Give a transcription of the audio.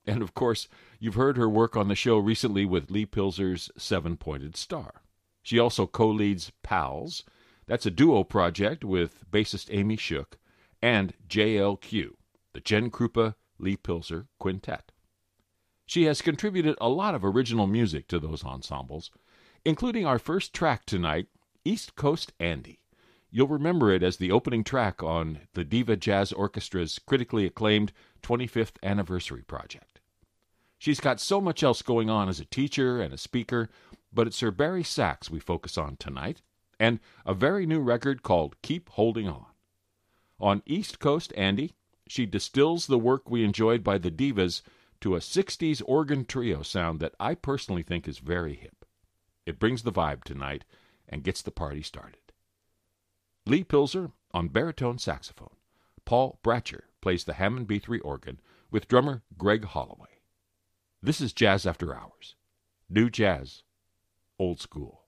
And of course, you've heard her work on the show recently with Lee Pilzer's Seven-Pointed Star. She also co-leads Pals. That's a duo project with bassist Amy Shook and JLQ, the Jen Krupa Lee Pilzer Quintet. She has contributed a lot of original music to those ensembles, including our first track tonight, East Coast Andy. You'll remember it as the opening track on the Diva Jazz Orchestra's critically acclaimed 25th anniversary project. She's got so much else going on as a teacher and a speaker, but it's her bari sax we focus on tonight, and a very new record called Keep Holding On. On East Coast Andy, she distills the work we enjoyed by the Divas to a 60s organ trio sound that I personally think is very hip. It brings the vibe tonight and gets the party started. Lee Pilzer on baritone saxophone. Paul Bratcher plays the Hammond B3 organ with drummer Greg Holloway. This is Jazz After Hours. New jazz, old school.